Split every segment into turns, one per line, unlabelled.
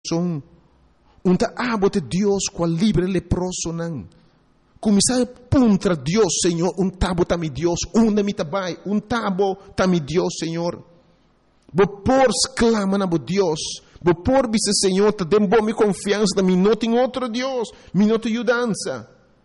coração. Unta abote Deus qual livre leproso não. Começar contra Deus, Senhor. Tabo tá mi Deus. Mi tabai. Tabo tá mi Deus, Senhor. Bo por exclama na bo Deus. Bo por bise Senhor. Tá dem bom mi confiança. Da mi não tem outro Deus. Mi não tem ajudança.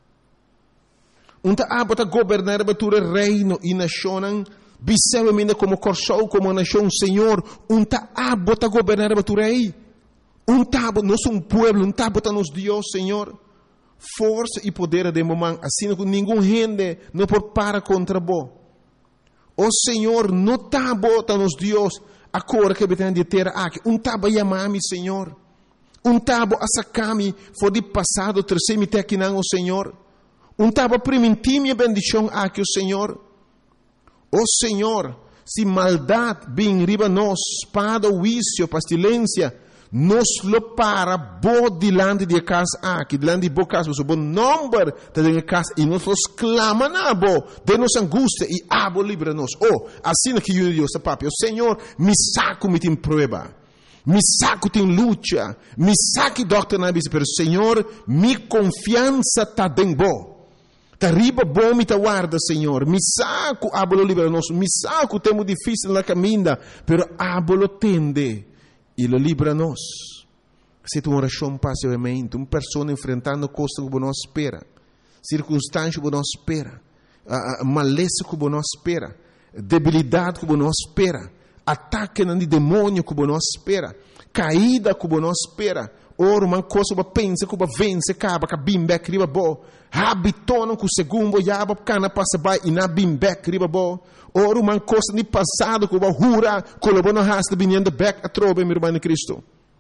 Unta abote governar batura reino e nação. Biseu mina como corso como nação, Senhor. Unta abote governar batura rei. Tabo nós pueblo. Tabo tá nos Deus, Senhor. Força e poder de momento, assim que nenhum gente não pode parar contra bo. O Senhor não tá bota nos Deus, agora que tem de ter aqui, tabo chamar-me, Senhor. Tabo assacame, foi de passado, terceiro te aqui não, o Senhor. Tabo permitir minha bendição aqui, o Senhor. O Senhor, se maldade vem riba nós, espada, vício, pestilência, nos lo para bo dilante de casa aqui, dilante de bo casa, o bom número de casa e nós clama na bo de nossa angústia e abo livra-nos. Assim que eu Deus, papi, o Senhor me saco me tem prova, me saco tem luta, me saque doctor na bisa, pero Senhor, mi confiança tá bem bo. Tá riba bom me tá guarda, Senhor. Me saco abo livra-nos, me saco temos difícil na caminha, pero abo tende. E lo livra-nos. Se tu oração passivamente, uma pessoa enfrentando coisas que não espera, circunstâncias que não espera, maleza que não espera, debilidade que não espera, ataque de demônio que não espera, caída que não espera, ora uma coisa que pensa que vence, acaba que bimbek riba bo, habitona que segundo yaba cana passa by e na bimbek riba bo. Ora uma coisa de passado que vai jura, que o bom rasta vinhando back a trobe, meu irmão em Cristo.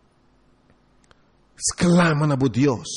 Exclama na bo Deus.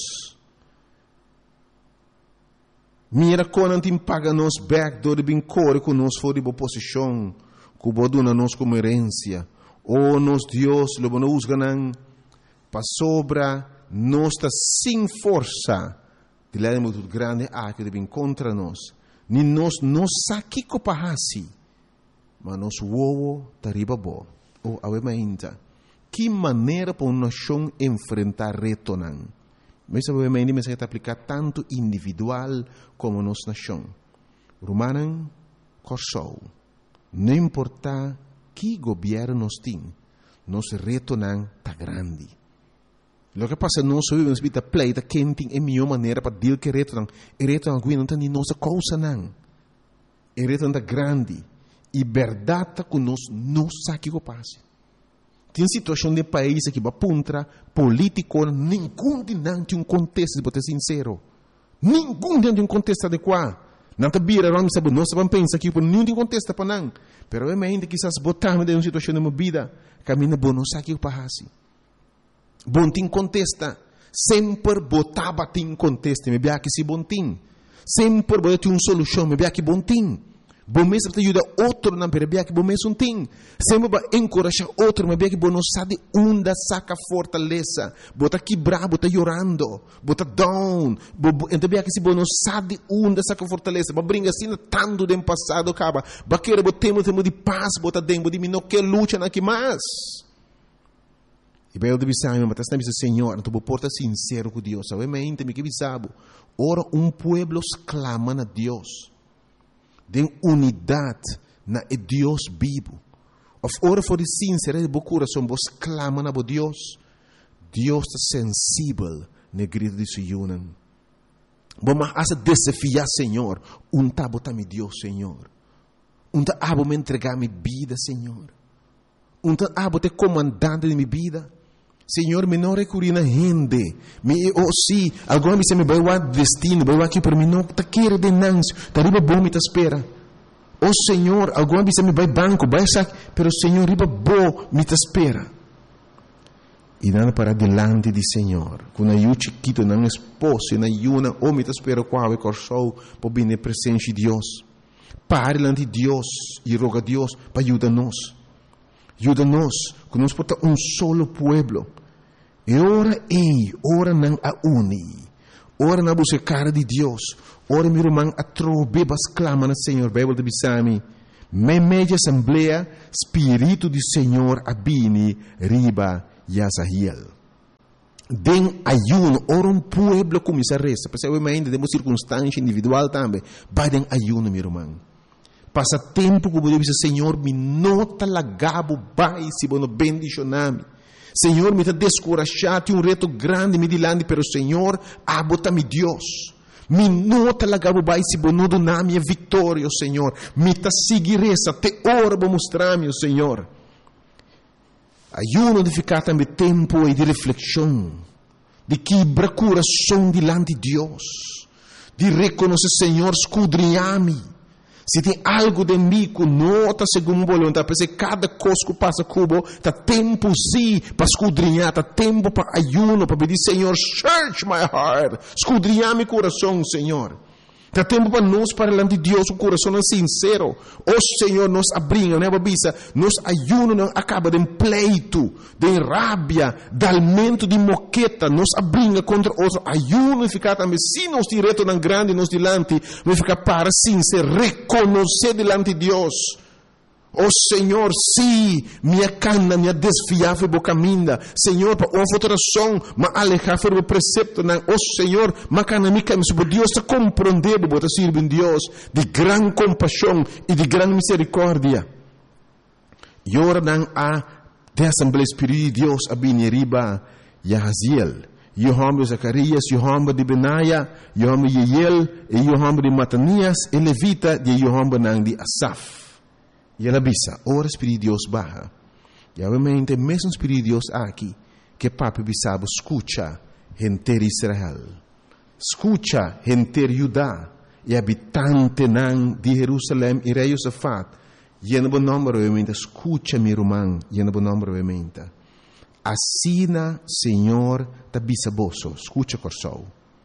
Mira quando não tem paga nos back do de bem core com nos for de boa posição, que o bom dona nos como herência. Nos Deus, lo bom nos ganam, para sobra, nós está sem força. De lá é muito grande, que de bem contra nós. Ni nos saki ko pahasi, mas nos wowo tariba bo. Awemainta. Que maneira para uma nação enfrentar reto não? Mas awemainta me se aplicar tanto individual como nos nação. Romanan corsou. Não importa que governo nos tem, nos reto não tá grande. Lo que passa nós vivemos vida pleita quem tem a melhor maneira para deal que reto não. E reto não não tem nossa causa não. E reto não grande. E verdade que nós não sabe o que passa. Tem situação de país que vai puntra político nenhum de não tem contexto de ser sincero. Nenhum tem contexto adequado. Não tá bira vamos saber nós vamos pensar que nenhum tem contexto para não. Pero é ainda que essas botamos de uma situação de uma vida caminha bom não sabe o que passa. Bom tim contesta, sempre botava tim contesta, me bia que se bom tim, sempre botava uma solução, me bia que bom tim, bom mesmo te ajuda outro na me bia que bom mesmo tim, sempre vai encorajar outro, me bia que bom não sabe onde saca fortaleza, bota quebrar, bota chorando, bota down, então bia que se bom não sabe onde saca fortaleza, vai brincar assim tanto do passado acaba, vai querer botemos de paz, bota dentro de mim não quer luta na que mais. E bem, eu disse, mas está dizendo, Senhor, tu porta sincero com Deus. Sabe, mas me que bisabo. Ora, pueblo clama a Deus. De unidade na Deus vivo. Ora, for sincero de bo coração, vos clama na Deus. Deus está sensível na grito de Sion. Vamos a desafiar, Senhor. Tabo tá mi Deus, Senhor. Tabo me entregar minha vida, Senhor. Tabo te comandante de minha vida. Senhor, me não recorri na gente. Se alguma vez me vai o destino, vai aqui para mim, não está querendo de nancio, está riba bom me espera. Senhor, alguma vez me vai banco, vai sair, pero Senhor, riba bom me espera. E não para delante de Senhor, quando eu chiquito, não esposo, na yuna, me espera qual é corso, para vir na presença de Deus. Pare diante de Deus e roga a Deus para ajudar-nos. Ajuda-nos, que nós podemos solo pueblo. E ora não a uni. Ora não busca cara de Deus. Ora meu irmão a trobebas clama no Senhor. Bíblia de Bisami. Media assembleia, Espírito do Senhor abini riba Yazahiel. Den ayuno, ora um pueblo começa a rezar. Possivelmente, temos circunstância individual também. Vai den ayuno, meu irmão. Passa tempo que você diz, Senhor, me nota lagabo, vai, se você bendicioname. Senhor, me está descorajado, um reto grande me dilante, pero Senhor, abota-me Deus. Me nota lagabo, vai, se você não donar minha vitória, Senhor. Me está seguir essa, te ora para mostrar-me, Senhor. Ayuno de ficar também tempo e de reflexão, de quebrar coração diante de Deus, de reconhecer, Senhor, escudrinhar-me. Se tem algo de mim que não está segundo a vontade, porque cada coisa que passa cubo, está tempo sim para escudrinhar, está tempo para ayuno, para pedir, Senhor, search my heart, escudrinhar meu coração, Senhor. Está tempo para nós, para diante de Deus, o coração é sincero. O Senhor nos abrinha, né, babisa? Nos ayuno não acaba de pleito, de rábia, de alimento de moqueta, nos abrinha contra os ayuno e ficar também, se nos direto não grande, nos dilante, vai ficar para sincero, reconhecer diante de Deus. Oh Senhor, sim, minha cana, minha desviava e caminha. Senhor, para uma alteração, mas alejar o precepto, não. Oh Senhor, mas cana me caminha, para Deus te compreender, para servir Deus de grande compaixão e de grande misericórdia. E ora não há de Assembleia Espírita de Deus a bineriba Yahaziel. Yohamba de Zacarias, Yohamba de Benaia, Yohamba de Yeiel, e Yohamba de Matanias, e Levita de Yohamba não de Asaf. E ela bisa, ora Espírito de Deus barra. E obviamente, mesmo Espírito de Deus aqui, que papi bisabo, escucha, gente de Israel. Escucha, gente de Judá, e habitante de Jerusalém e rei Josafat. E no bom nome, obviamente, escucha, meu irmão, e no bom nome, obviamente. Assina, Senhor, da bisaboso, escucha, coração.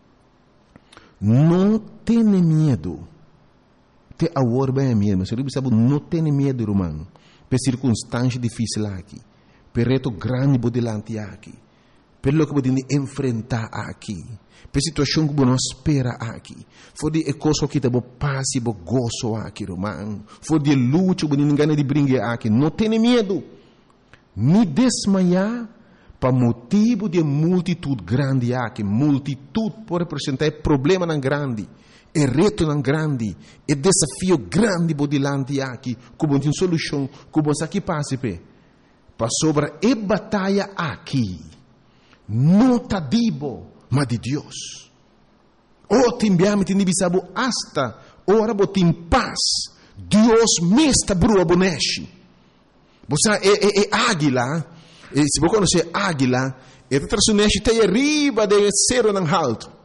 Não tenha medo. Te agora bem mesmo, mas eu sabe não tem medo, irmão, por circunstância difícil aqui, por reto grande por delante aqui, pelo que podemos enfrentar aqui, por situação que não espera aqui, for de coisa que te bo paz e bo gozo aqui, irmão, for de luta que ninguém de brincar aqui, não tem medo, me desmaiar para motivo de multitude grande aqui, multitude por representar problema não grande. É reto não grande, é desafio grande por delante aqui, como tem solução, como aqui passa para sobre a batalha aqui, não tá dibo, mas de Deus. O timbiame tem bisabo hasta ora botim paz, Deus me está brua boneshi. Você é águila, se você conhece águila, é traçoneshi tem arriba de cero não alto.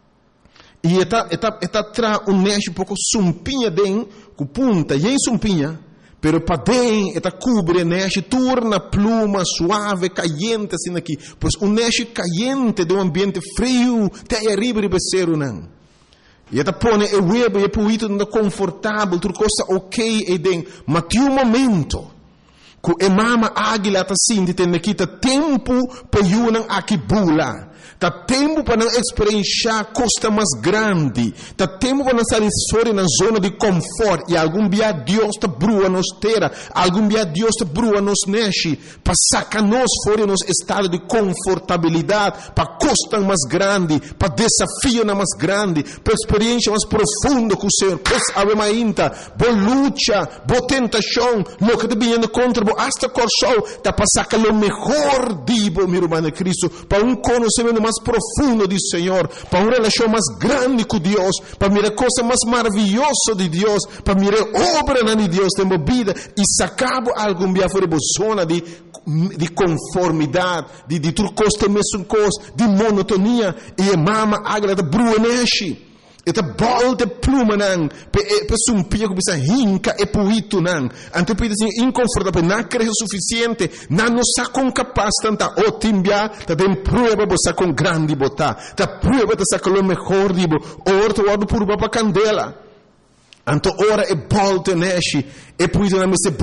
E está tra um neste pouco sumpinha den com punta e em sumpinha, pero para den está cobre neste torna pluma suave caliente assim aqui, pois um neste caliente de um ambiente frio tem arriba de becero não. E está põe o web e puito não confortável, tudo coisa ok e den, mas tem um momento que a mama águila está assim de ter naquita tempo para yunang aqui bula. Tá tempo para não experienciar costa mais grande. Tá tempo para não sair fora na zona de conforto. E algum dia Deus te brua nos terra. Algum dia Deus te brua nos neche. Para sacar nós fora nos estado de confortabilidade. Para costa mais grande. Para desafio mais grande. Para experiência mais profunda com o Senhor. Pois ave mainta. Boa luta. Boa tentação. Lo que te vindo contra. Boa hasta corção. Tá para sacar o melhor dibo, meu irmão Cristo. Para um conhecimento mais profundo do Senhor, para uma relação mais grande com Deus, para mirar coisa mais maravilhosa de Deus, para mirar obra de Deus na vida e sacar algum dia fora da zona de conformidade, de tudo coisa mesmo coisa, de monotonia e a mama águia da bruaneshi. Eta bol de pluma nang, pe sumpia que bisa hinca e puito nang. Ante pide assim inconfortável, não cresce suficiente, não sa com capaz tanta o timbia, ta tem prueba bosa com grande bota, ta prueba ta sa com o melhor dibo, orto wado por baba candela. Anto ora e bolte neshi e puito na meste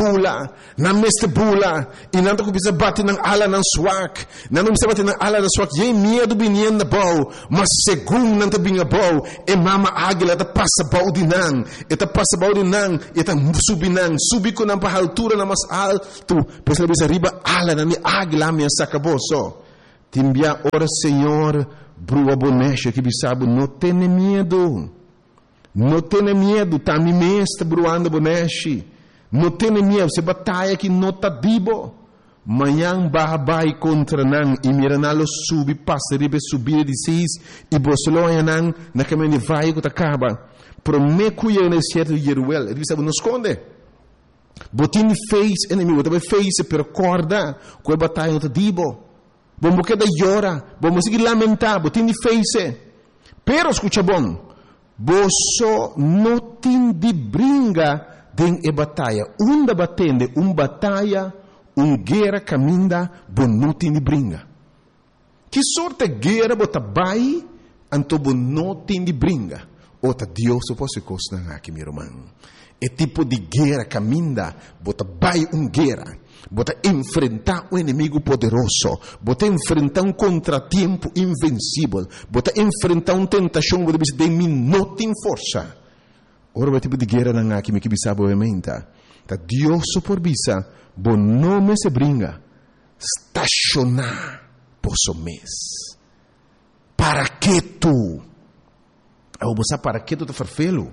bula e nanto que bisa bate nang ala nang swak não bisa bate nang ala nang swak ye medo binien na bau mas segundo nanto binga bau e mama águila ta passa bau de nang e ta passa bau de nang e ta subi com nang pa altura na mas alto pesa bisa riba ala na ni águila me sacaboso Te envia ora, Senhor, brua bonecha que bisabo, não tenha medo. Não tenha medo, tá me mesta bruando boneche. Não tenha medo, se batalha que não tá dibo. Manhã vai contra nan e miranalo subi, passa ribe subir de sis e bosloia nan na caminho vai que acaba. Prome cuia no certo Jeruel, ele bisabo não esconde. Botin fez inimigo, também fez per corda, com a batalha não tá dibo. Vamos quedar llora, vamos seguir lamentar, botin fez. Pero escucha bom. Boso não tem de bringa den e batalha. Batende, batalha, guerra caminda, bon não tem de bringa. Que sorte guerra bota bai, anto bon não tem de bringa. Ota Deus o posso costar aqui, meu irmão. É tipo de guerra caminda, bota bai guerra. Bota enfrentar um inimigo poderoso, bota enfrentar um contratempo invencível, bota enfrentar uma tentação que você tem não tem força. Ora, o tipo de guerra não há que me bisabo obviamente. Tá Deus por bisa, bom nome se brinca, estacionar posso mês. Para que tu? Eu vou saber para que tu te farfelo?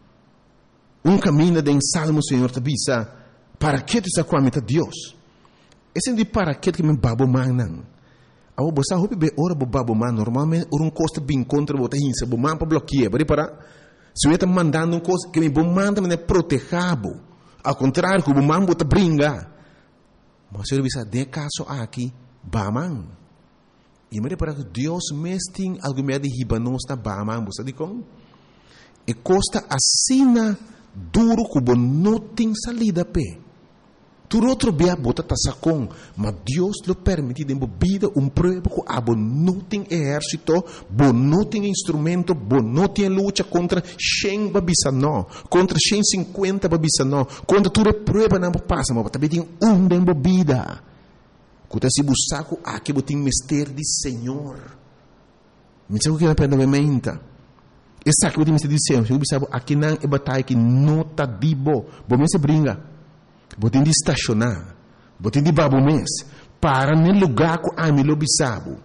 Caminho de salmo, Senhor, te bisa. Para que tu está com a meta Deus? Esse é de para que me babo manan. Ao você hope be ora bo babo man normalmente costa bem contra bota hinsa bo man para bloquear, para se eu está mandando coisa que me bo manda me protegabo. Ao contrário, que bo man bota bringa. Mas se eu bisa de caso aqui baman. E me para que Deus mesting algo me de hibanos na baman, você diz como? E costa assina duro que não tem salida pé. Tu outro bea bota tasacon, mas Deus lhe permite de vida prova que abo não tem exército, não tem instrumento, não tem luta contra 100 babisano, contra 150 babisano, contra tu prova não passa, mas também tem de vida. Quando se busca aqui tem mistério de Senhor. Me diz que não perde obviamente. Essa que eu tenho de Senhor, eu sabe aqui não é batalha que não está dibo, bom se brinca. Botem de estacionar, botem de babo mês, para no lugar que a mim lo bisabo,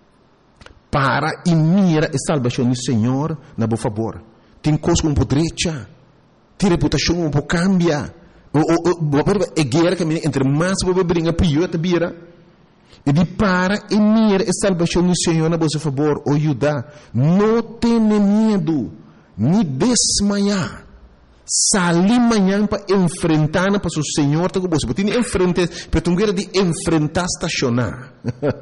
para e mira a salvação do Senhor na boa favor. Tem coisa com podrecha, tem reputação um pouco cambia, é guerra que entre mais você brinca pior te vira. E de para e mira a salvação do Senhor na boa favor, o Judá, não tenha medo, nem desmaiar. Salir manhã para enfrentar para o Senhor, tá com você. Porque tem enfrentar, para tu guerra de enfrentar estacionar.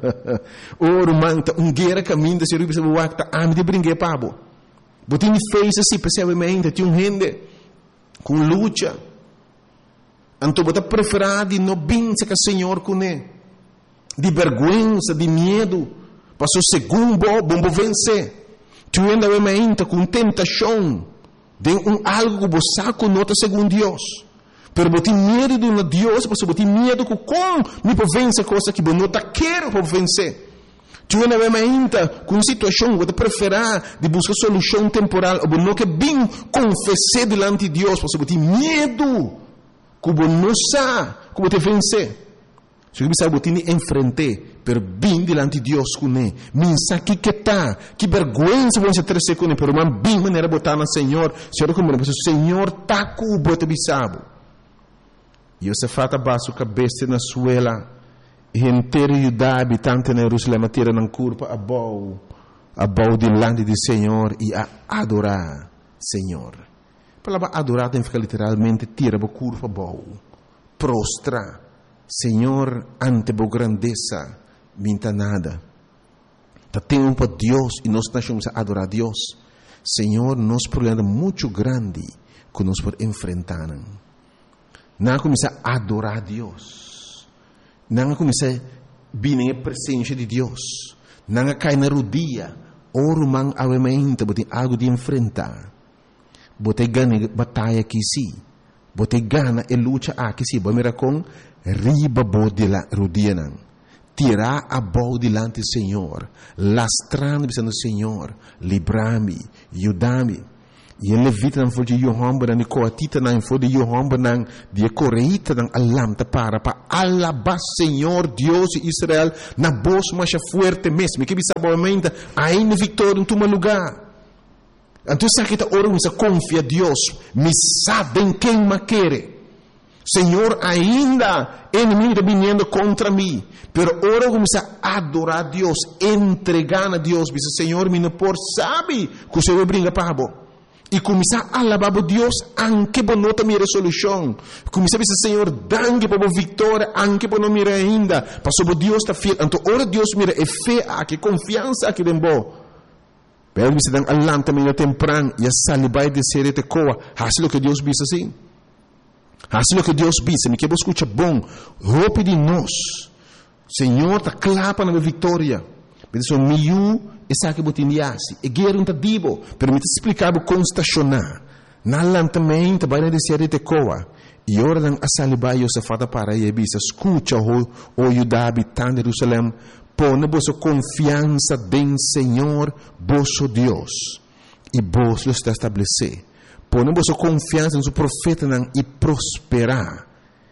Oro manta, guerra caminho de ser o bispo wakta, de brincar pabo. Porque tem fez assim, percebe tem gente com luta. Então bota preferado não bença que o Senhor com ele. De vergonha, de medo, para o segundo bom vencer. Tu ainda obviamente com tentação. De algo que você conota segundo Deus. Pero você tem medo de Deus, você tem medo que como me pode vencer coisa que você não quer para vencer. Tu não vê ainda com situação que você prefere de buscar solução temporal, ou não que bem confessar diante de Deus, você tem medo que você não sabe como te vencer. Se você sabe, você enfrentar, pero bem diante de Deus com ele. Minsa que tá, que vergonha você ter com ele, pero man bem maneira botar no Senhor. Senhor como o Senhor tá com o bote bisabo. E você fata baixo cabeça na suela, e inteiro Judá habitante na Jerusalém tira na curva a bau diante do Senhor e a adorar Senhor. A palavra adorar tem que ficar literalmente tira a curva bau, prostra. Senhor, ante a grandeza, minta nada. Temos para Deus e nós estamos a adorar a Deus. Senhor, nosso problema é muito grande que nós podemos enfrentar. Não começar a adorar a Deus. Não começar a vir na presença de Deus. Não cair na rodilha. Oro man avemento, botem algo de enfrentar. Botem ganha batalha aqui sim. Botem gana e luta aqui sim. Bom, mira com riba bode la rodilha não. Tirar a boa delante do Senhor, lastrando-me no Senhor, livrar-me, ajudar-me. E ele levita não foi de Johan benang ni coatita não foi de Johan benang dia coreita não alam ta para alabar Senhor Deus de Israel na voz mais forte mesmo que bisa boamente ainda vitória em tuma lugar. Então se kita orang bisa confia Deus, me sabem quem me quer. Senhor, ainda inimigo está vindo contra mim, pero ora começa a adorar Deus, entregar a Deus, bisa Senhor, me não por sabe que o Senhor brinca para bo. E começar a alabar a Deus, anche por nota minha resolução. Começar a dizer, Senhor, danke por vitória, anche por não mira ainda. Passou por Deus está fiel. Então, ora Deus mira é fé aqui, confiança aqui dentro. Pero você dá alanta minha temprano e a salibai de ser te coa. Hasil o que Deus bisa assim. Hasil o que Deus bisa. Me que você escuta bom. Roupa de nós. Senhor, tá clapa na minha vitória. Pero miu essa que botindiasi. E guerra não tá dibo. Permite explicar como estacionar. Na lantamento vai de ser te coa. E ora dan a salibai o se fata para e bisa. Escuta o Judá habitante de Jerusalém. Põe vossa confiança em Senhor, vosso Deus, e vos lo está estabelecer. Põe vossa confiança no profeta e prosperar.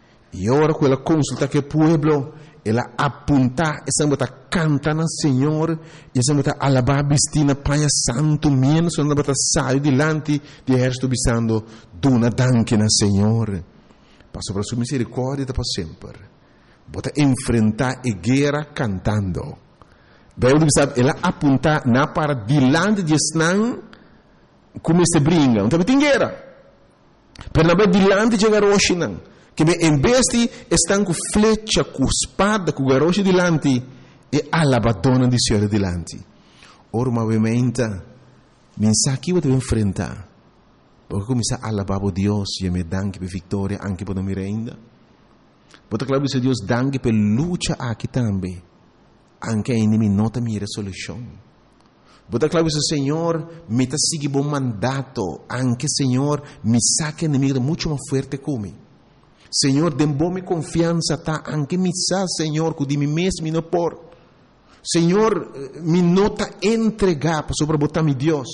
E ora com ela consulta que o povo, ela apunta, essa bota canta no Senhor, e essa bota alabar bistina Pai Santo, menos essa bota sai delante de exército bisando, duna danke no Senhor. Passo para sua misericórdia para sempre. Bota enfrentar a guerra cantando. Bem, sabe, ela apunta na para dilante de Snang como se brinca. Então tem guerra. Pero na dilante de garoshi não. Que em vez de estão com flecha, com espada, com garoshi dilante e alabadona de Senhor dilante. Ora, obviamente, mensagem que você enfrentar. Porque começar a alabar a Deus e me danke por vitória, anche por não me ainda. Porque claro que Deus danke per luta aqui também. Anche a inimigo nota minha resolução. Porque claro que Senhor me está seguindo bom mandato. Anche Senhor me saque inimigo muito mais forte como. Senhor, dê bom confiança tá. Anche me sa Senhor que de mim mesmo não por. Senhor, me nota entregar para sobre botar meu Deus.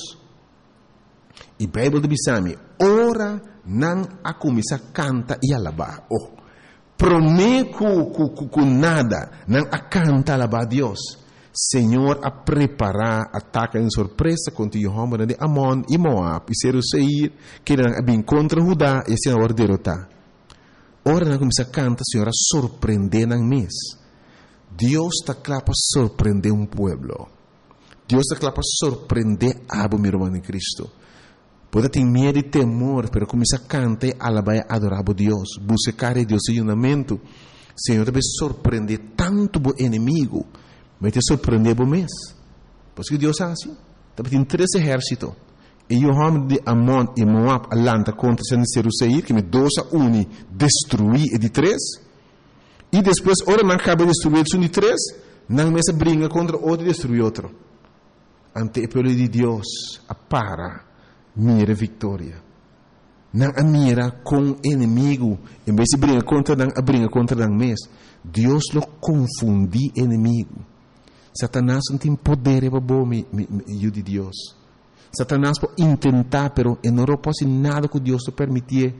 E a Bíblia diz ora não a começar a cantar e alabar. Oh. Prometo com nada, não a canta alabar a Deus. Senhor, a preparar ataque em surpresa contra Jehová de Amon e Moab e Seir, que não bem contra Judá e assim agora derrotar. Ora não começa a cantar, Senhor, a surpreender no mês. Deus está claro para surpreender povo. Deus está claro para surpreender a meu irmão em Cristo. Pode ter medo e temor, pero começa a cantar e alabar e adorar a Deus. Buscar a Deus em unamento. Senhor, deve surpreender tanto o inimigo, mas te surpreender o mês. Por isso que Deus é assim. Tem 3 exércitos. E o homem de Amon e Moab alanta contra Seir, que me 2-1 destruir e de 3. E depois, ora não acaba de destruir de 3, não mais briga contra outro e destruir outro. Ante o povo de Deus, para. Mira vitória. Não a mira com inimigo. Em vez de brigar contra não, a briga contra não mesmo. Deus lo confundi inimigo. Satanás não tem poder para bom de Deus. Satanás pode tentar, pero não pode nada que Deus te permitir.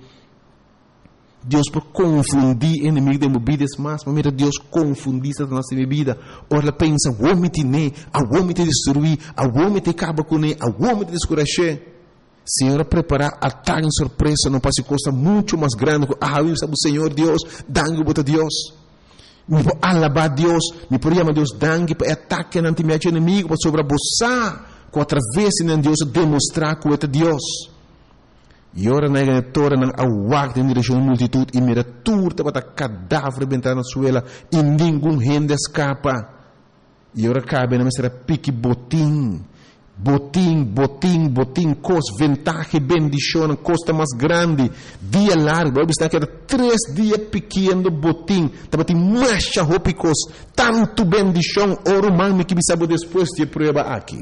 Deus pode confundir inimigo de movidas mais, mas mira Deus confundir Satanás de minha vida. Ora pensa, o homem te ne, o homem te destruir, o homem te acaba com ele, o homem te descuracher. Senhor, preparar ataque em surpresa não passa coisa muito mais grande. Eu sabe o Senhor Deus, dangue para Deus. Me pode alabar Deus, me pode chamar Deus dangue para ataque ante meu inimigo, para sobreposar, com através de Deus demonstrar que é Deus. E ora na igreja não aguarda em direção à multitude e mira turta para cadáver bentar na suela e nenhum rende escapa. E ora cabe na mestra pique botim. Botim, cos, ventaja, bendição, costa mais grande, dia largo, está que era 3 dias pequeno botim, estava tem mais roupas, tanto bendição, oro mami que me sabe depois de prova aqui,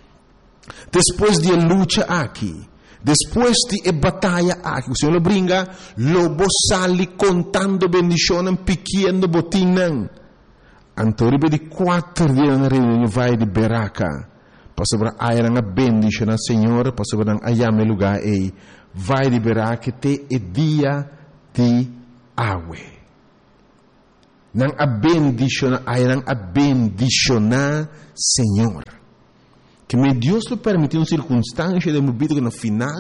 depois de luta aqui, depois de batalha aqui, o Senhor brinca, lobo sali contando bendição, pequeno botim não, antoribe de 4 dias na reunião vai de Beraca. Pastor ayang a bendition na Senhor, pastor nang ayame lugar ei, vai liberar que te é dia de awe. Nang a bendition, ayang a bendicionar Senhor. Que me Deus lhe permitiu uma circunstância de vida que no final,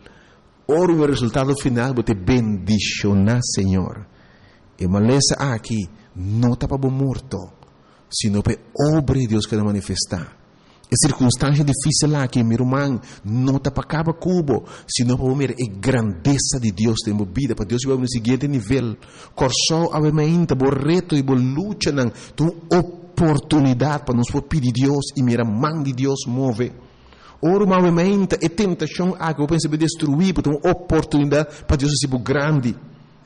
ora o resultado final, você bendicionar Senhor. E maleza aqui, não está para morto, sino para obra de Deus que vai manifestar. É circunstância difícil lá que meu irmão não está para acabar cubo, sino para ver a grandeza de Deus em minha vida, para Deus vai no seguinte nível. Corso a mente, bo reto e bo luta nang tu oportunidade para nos pedir Deus e mira mão de Deus move. Ora uma mente é tentação a que eu penso destruir, para uma oportunidade para Deus ser grande.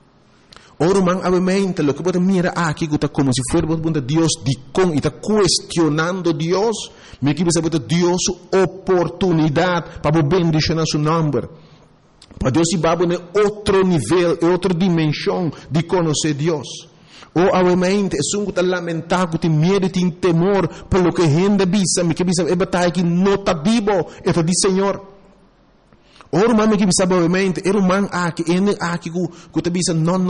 Ora man a mente lo que pode mira aqui que está como se for bunda Deus de com e está questionando Deus, me que bisa bota Deus oportunidade para bendicionar seu nome. Para Deus se babo em outro nível, outra dimensão de conhecer Deus. Ou a mente é só que lamentar, que tem medo, tem temor pelo que gente bisa, me que bisa é batalha que não está vivo, é de Senhor. Ora mami que bisa obviamente, era man aqui, que te bisa no,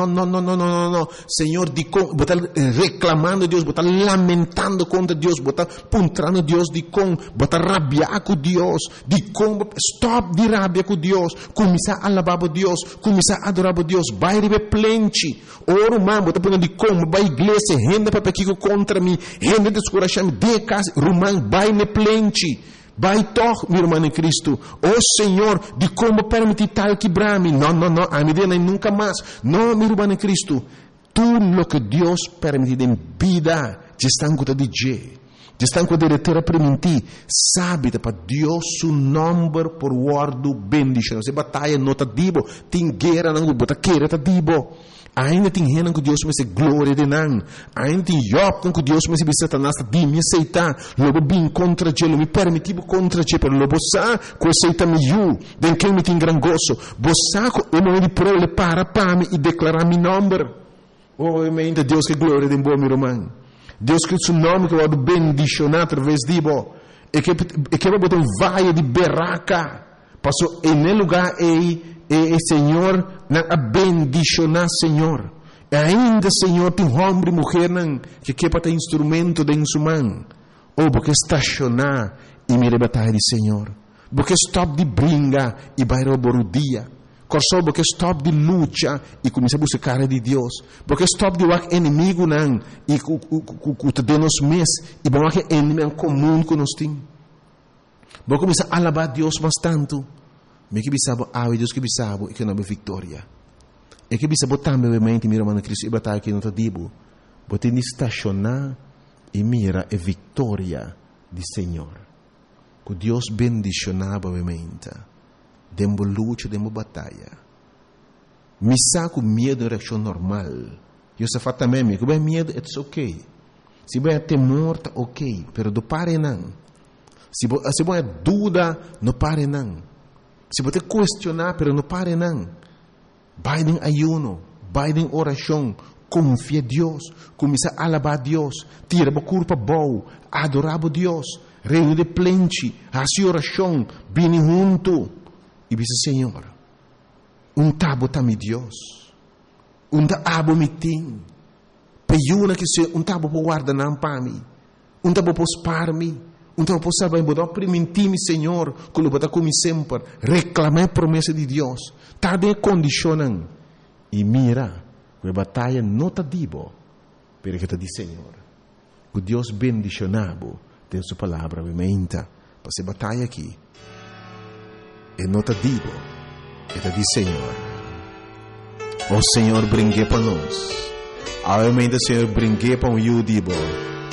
Senhor, de com, botar reclamando Deus, botar lamentando contra Deus, botar puntrando Deus de com, botar rabiar com Deus, de com, stop de rabia com Deus, começar a alabar Deus, começar a adorar Deus, vai receber plente. Ora man, botar punando de com, vai igreja, renda para pequeno contra mim, renda de escurachame, de casa, rumang, vai ne plente. Vai toch, meu irmão em Cristo. Oh Senhor, de como permitir tal quebrar-me. Não, a minha vida nunca mais. Não, meu irmão em Cristo. Tudo o que Deus permite em vida, já está em conta de Deus. Já está em conta de ter permitir. Sabe, para Deus, o nome por guardo bendição. Se batalha não está dibo. Tem guerra, não está queira, está dibo. Ainda tem gente que Deus me se glória de não. Ainda tem Job que Deus me se Satanás de me aceitar. Logo bem contra ele, me permitivo contra ele, pero logo sa que aceita me eu, den que me tem gran gozo. Bosa ko o me pro le para mim e declarar meu nome. Oh, ainda Deus que glória de bom meu irmão. Deus que seu nome que vai bendicionar através de bo. E que vai botar vaia de berraca. Passou em lugar Senhor, a bendicionar, Senhor. E ainda, Senhor, tem homem e mulher que quer ter instrumento de sua mão. Ou porque estacionar e me rebatar de Senhor. Porque stop de brinca e vai roubar o dia. Corso porque stop de luta e começa a buscar de Deus. Porque stop de o inimigo não e que te nos mês e bom que inimigo comum que nós temos. Porque começa a alabar Deus mais tanto. Me que bisabo Deus que bisabo e que não é vitória. E que bisabo também obviamente mira mano Cristo e batalha que não está dibo. Bote ni estacionar e mira a vitória do Senhor. Que Deus bendicionava obviamente. Dembo luta, dembo batalha. Me saco medo de reação normal. Eu só faço também que bem medo é ok. Se bem temor tá ok, pero do pare não. Se bem dúvida não pare não. Se você questionar, pero não pare não. Vai em ayuno, vai em oração, confia em Deus, começa a alabar a Deus, tira a culpa boa, adorar a Deus, reino de plente, a sua oração, vem junto. E diz, Senhor, tabo também Deus, tabo me tem, peiuna que se tabo por guardar não para mim, tabo por spar me. Então, eu posso saber, eu permitir-me, Senhor, que eu vou como sempre, reclamar a promessa de Deus. Está de condicionando. E mira, a batalha não está dibo, pero que está de Senhor. Que Deus bendicionado tem sua palavra, obviamente, para essa batalha aqui. E não está dibo, está de Senhor. O Senhor brinque para nós. Obviamente, o Senhor brinque para o dibo.